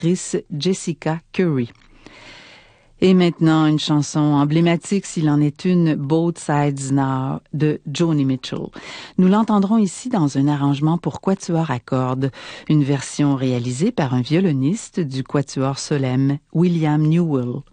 Jessica Curry. Et maintenant, une chanson emblématique, s'il en est une, Both Sides Now, de Joni Mitchell. Nous l'entendrons ici dans un arrangement pour quatuor à cordes, une version réalisée par un violoniste du quatuor Solesmes, William Newell.